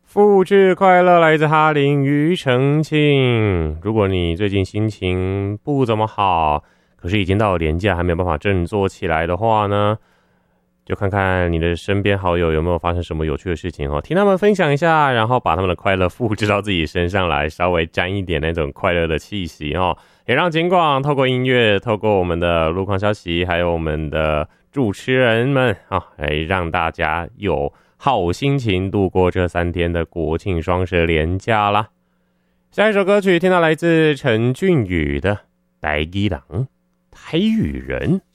复制快乐来自哈林庾澄庆。如果你最近心情不怎么好，可是已经到了年假还没有办法振作起来的话呢，就看看你的身边好友有没有发生什么有趣的事情哦，听他们分享一下，然后把他们的快乐复制到自己身上来，稍微沾一点那种快乐的气息哦，也让警广透过音乐，透过我们的路况消息，还有我们的主持人们啊，来让大家有好心情度过这3天的国庆双十连假啦。下一首歌曲听到来自陈俊宇的《台语人》台语人。